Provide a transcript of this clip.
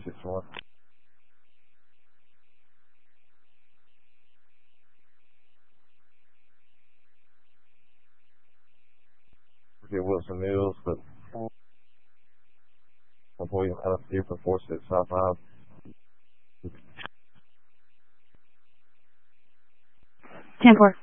461. Get Wilson Mills, but before you out of here for 4655. 10-4.